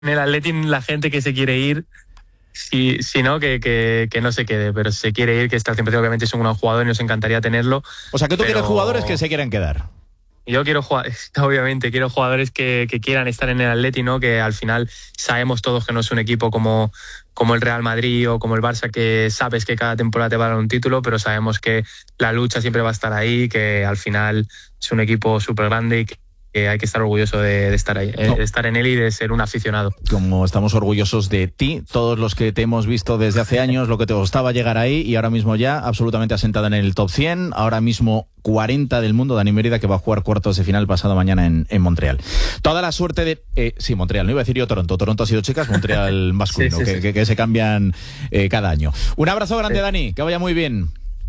el Atleti la gente que se quiere ir, si no, que no se quede, pero si se quiere ir, que está siempre, obviamente es un gran jugador y nos encantaría tenerlo. O sea, que tú quieres jugadores que se quieran quedar. Yo quiero obviamente quiero jugadores que quieran estar en el Atleti, ¿no? Que al final sabemos todos que no es un equipo como el Real Madrid o como el Barça, que sabes que cada temporada te va a dar un título, pero sabemos que la lucha siempre va a estar ahí, que al final es un equipo súper grande y que hay que estar orgulloso de estar ahí, de estar en él y de ser un aficionado. Como estamos orgullosos de ti, todos los que te hemos visto desde hace años, lo que te costaba llegar ahí y ahora mismo ya absolutamente asentada en el top 100, ahora mismo 40 del mundo, Dani Mérida, que va a jugar cuartos de final pasado mañana en Montreal. Toda la suerte de... sí, Montreal, no iba a decir yo Toronto. Toronto ha sido chicas, Montreal masculino, sí. Que se cambian cada año. Un abrazo grande, sí. Dani, que vaya muy bien.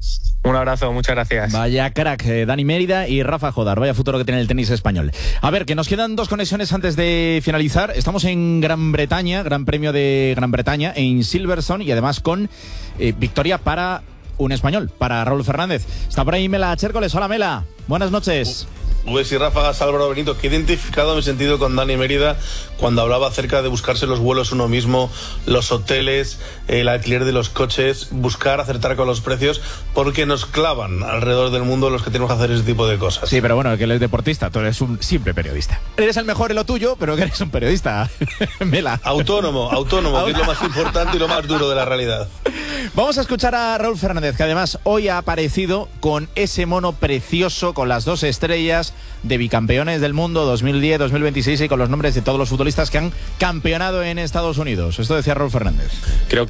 Un abrazo, muchas gracias. Vaya crack, Dani Mérida y Rafa Jodar, vaya futuro que tiene el tenis español. A ver, que nos quedan 2 conexiones antes de finalizar. Estamos en Gran Bretaña, Gran Premio de Gran Bretaña, en Silverstone, y además con victoria para un español, para Raúl Fernández. Está por ahí Mela Chércoles. Hola, Mela, buenas noches. Y ráfagas, Álvaro Benito, que he identificado mi sentido con Dani Mérida cuando hablaba acerca de buscarse los vuelos uno mismo, los hoteles, el alquiler de los coches, buscar acertar con los precios, porque nos clavan alrededor del mundo los que tenemos que hacer ese tipo de cosas. Sí, pero bueno, que él es deportista, tú eres un simple periodista. Eres el mejor en lo tuyo, pero que eres un periodista, Mela. Autónomo, que es lo más importante y lo más duro de la realidad. Vamos a escuchar a Raúl Fernández, que además hoy ha aparecido con ese mono precioso, con las 2 estrellas de bicampeones del mundo 2010, 2026 y con los nombres de todos los futbolistas que han campeonado en Estados Unidos. Esto decía Raúl Fernández. Creo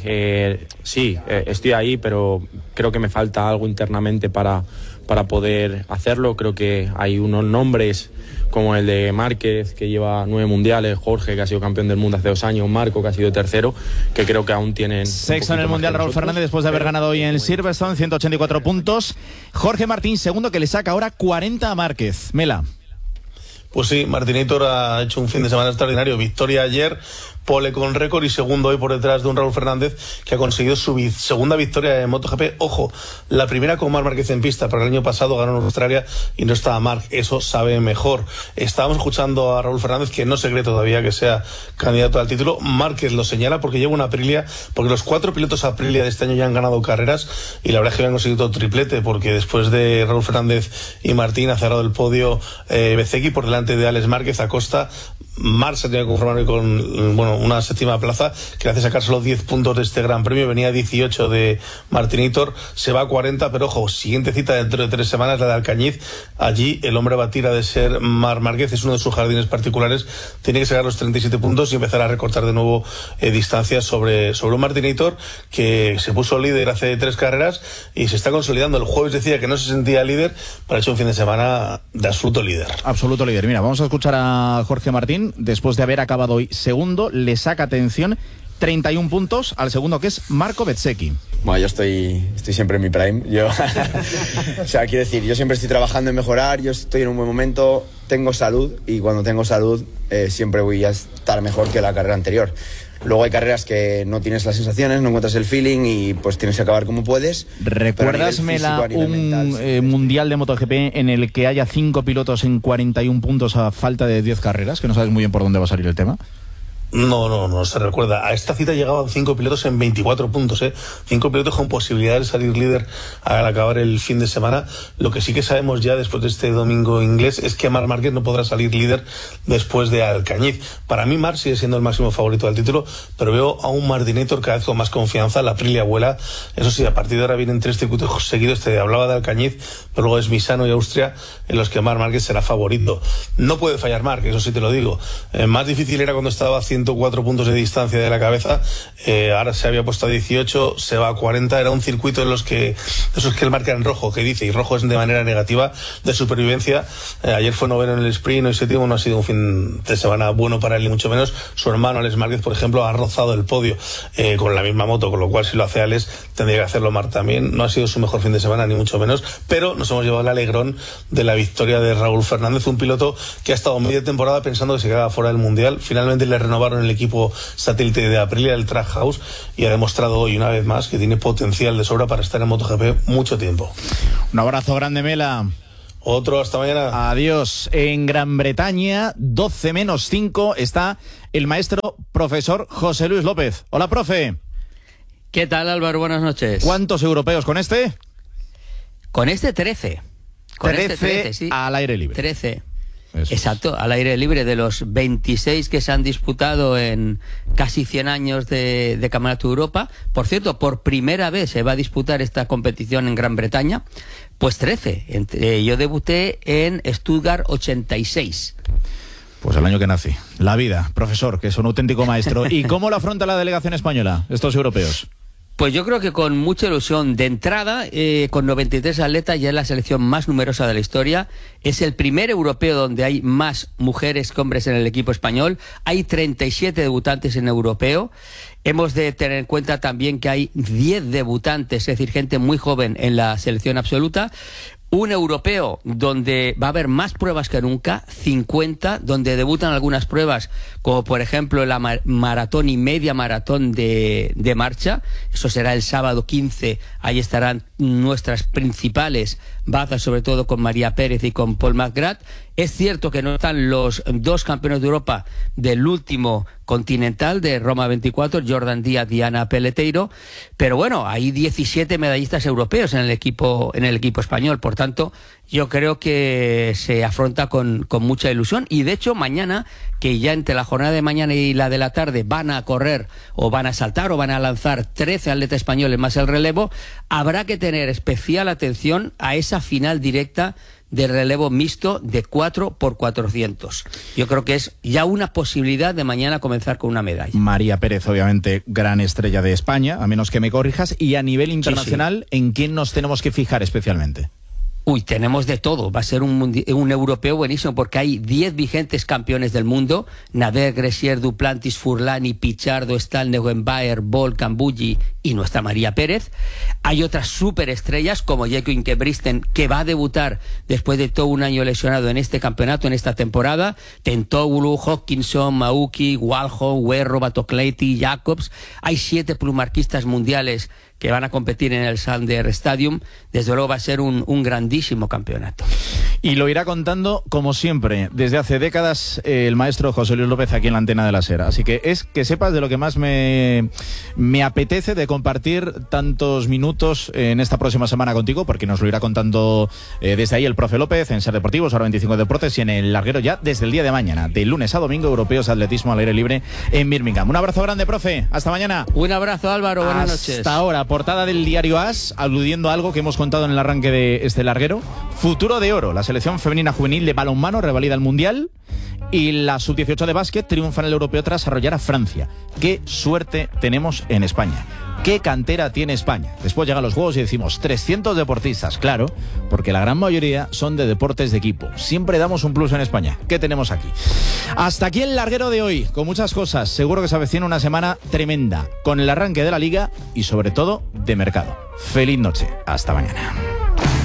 que sí, estoy ahí, pero creo que me falta algo internamente para poder hacerlo. Creo que hay unos nombres como el de Márquez, que lleva 9 mundiales, Jorge, que ha sido campeón del mundo hace 2 años, Marco, que ha sido tercero, que creo que aún tienen... Sexto en el Mundial Raúl Fernández, después de haber ganado hoy en el Silverstone, 184 puntos. Jorge Martín, segundo, que le saca ahora 40 a Márquez. Mela. Pues sí, Martinator ha hecho un fin de semana extraordinario. Victoria ayer, pole con récord y segundo hoy por detrás de un Raúl Fernández que ha conseguido su segunda victoria en MotoGP. Ojo, la primera con Marc Márquez en pista, porque el año pasado ganó en Australia y no estaba Marc. Eso sabe mejor. Estábamos escuchando a Raúl Fernández, que no se cree todavía que sea candidato al título. Márquez lo señala porque lleva una Aprilia, porque los 4 pilotos Aprilia de este año ya han ganado carreras y la verdad es que han conseguido triplete, porque después de Raúl Fernández y Martín ha cerrado el podio Bezzecchi por delante de Alex Márquez. Acosta, Marc se tiene que conformar con una 7ª plaza, que le hace sacar solo 10 puntos de este Gran Premio. Venía 18 de Martinator, se va a 40, pero ojo, siguiente cita dentro de 3 semanas, la de Alcañiz. Allí el hombre va a tirar de ser Marc Márquez, es uno de sus jardines particulares, tiene que sacar los 37 puntos y empezar a recortar de nuevo distancias sobre un Martinator que se puso líder hace 3 carreras y se está consolidando. El jueves decía que no se sentía líder, para hecho un fin de semana de absoluto líder. Absoluto líder. Mira, vamos a escuchar a Jorge Martín, después de haber acabado hoy segundo, le saca, atención, 31 puntos al segundo, que es Marco Bezzecchi. Bueno, yo estoy siempre en mi prime. O sea, quiero decir, yo siempre estoy trabajando en mejorar, yo estoy en un buen momento, tengo salud y cuando tengo salud siempre voy a estar mejor que la carrera anterior. Luego hay carreras que no tienes las sensaciones, no encuentras el feeling y pues tienes que acabar como puedes. ¿Recuerdas, Mela, un mundial de MotoGP en el que haya 5 pilotos en 41 puntos a falta de 10 carreras? Que no sabes muy bien por dónde va a salir el tema. No se recuerda. A esta cita llegaban 5 pilotos en 24 puntos, 5 pilotos con posibilidad de salir líder al acabar el fin de semana. Lo que sí que sabemos ya después de este domingo inglés es que Marc Márquez no podrá salir líder después de Alcañiz. Para mí Marc sigue siendo el máximo favorito del título, pero veo a un Martinator cada vez con más confianza. La Aprilia vuela. Eso sí, a partir de ahora vienen 3 circuitos seguidos. Te hablaba de Alcañiz, pero luego es Misano y Austria, en los que Marc Márquez será favorito. No puede fallar Marc, eso sí te lo digo. Más difícil era cuando estaba haciendo 104 puntos de distancia de la cabeza, ahora se había puesto a 18, se va a 40, era un circuito en esos que él marca en rojo, que dice, y rojo es de manera negativa, de supervivencia. Ayer fue noveno en el sprint, hoy séptimo. No ha sido un fin de semana bueno para él, ni mucho menos. Su hermano Alex Márquez, por ejemplo, ha rozado el podio con la misma moto, con lo cual si lo hace Alex tendría que hacerlo Marc también. No ha sido su mejor fin de semana, ni mucho menos, pero nos hemos llevado el alegrón de la victoria de Raúl Fernández, un piloto que ha estado media temporada pensando que se quedaba fuera del Mundial. Finalmente le renovaron el equipo satélite de Aprilia, el Trackhouse, y ha demostrado hoy una vez más que tiene potencial de sobra para estar en MotoGP mucho tiempo. Un abrazo grande, Mela. Otro, hasta mañana. Adiós. En Gran Bretaña, 12 menos 5, está el maestro profesor José Luis López. Hola, profe. ¿Qué tal, Álvaro? Buenas noches. ¿Cuántos europeos con este? Con este 13. Con 13, este 13, sí. Al aire libre. 13. Eso Exacto, al aire libre. De los 26 que se han disputado en casi 100 años de Campeonato de Europa. Por cierto, por primera vez se va a disputar esta competición en Gran Bretaña. Pues 13. Yo debuté en Stuttgart 86. Pues el año que nací. La vida, profesor, que es un auténtico maestro. ¿Y cómo lo afronta la delegación española, estos europeos? Pues yo creo que con mucha ilusión. De entrada, con 93 atletas, ya es la selección más numerosa de la historia. Es el primer europeo donde hay más mujeres que hombres en el equipo español. Hay 37 debutantes en europeo. Hemos de tener en cuenta también que hay 10 debutantes, es decir, gente muy joven en la selección absoluta. Un europeo donde va a haber más pruebas que nunca, 50, donde debutan algunas pruebas, como por ejemplo la maratón y media maratón de marcha. Eso será el sábado 15. Ahí estarán nuestras principales bazas, sobre todo con María Pérez y con Paul McGrath. Es cierto que no están los dos campeones de Europa del último continental de Roma 24, Jordan Díaz y Ana Peleteiro, pero bueno, hay 17 medallistas europeos en el equipo español. Por tanto, yo creo que se afronta con mucha ilusión. Y de hecho, mañana, que ya entre la jornada de mañana y la de la tarde van a correr o van a saltar o van a lanzar 13 atletas españoles más el relevo, habrá que tener especial atención a esa final directa del relevo mixto de 4x400. Yo creo que es ya una posibilidad de mañana comenzar con una medalla. María Pérez, obviamente, gran estrella de España, a menos que me corrijas. Y a nivel internacional, sí. ¿En quién nos tenemos que fijar especialmente? Uy, tenemos de todo. Va a ser un europeo buenísimo porque hay 10 vigentes campeones del mundo. Nader, Gressier, Duplantis, Furlani, Pichardo, Stalnewen, Baer, Bol, Cambugi y nuestra María Pérez. Hay otras superestrellas como Jeko Ingebrigtsen, que va a debutar después de todo un año lesionado en este campeonato, en esta temporada. Tentoglou, Hopkinson, Mauki, Walho, Werro, Batocleti, Jacobs. Hay 7 plumarquistas mundiales que van a competir en el Sander Stadium. Desde luego va a ser un grandísimo campeonato. Y lo irá contando, como siempre, desde hace décadas, el maestro José Luis López aquí en la antena de la SER. Así que es que sepas de lo que más me apetece de compartir tantos minutos en esta próxima semana contigo, porque nos lo irá contando desde ahí el profe López en SER Deportivos, ahora 25 Deportes, y en el larguero ya desde el día de mañana, de lunes a domingo, europeos de atletismo al aire libre en Birmingham. Un abrazo grande, profe. Hasta mañana. Un abrazo, Álvaro. Buenas noches. Hasta ahora. Portada del diario AS, aludiendo a algo que hemos contado en el arranque de este larguero. Futuro de oro. La selección femenina juvenil de balonmano revalida el Mundial y la sub-18 de básquet triunfa en el europeo tras arrollar a Francia. Qué suerte tenemos en España. ¿Qué cantera tiene España? Después llegan los Juegos y decimos 300 deportistas, claro, porque la gran mayoría son de deportes de equipo. Siempre damos un plus en España. ¿Qué tenemos aquí? Hasta aquí el larguero de hoy, con muchas cosas. Seguro que se avecina una semana tremenda, con el arranque de la Liga y sobre todo de mercado. Feliz noche. Hasta mañana.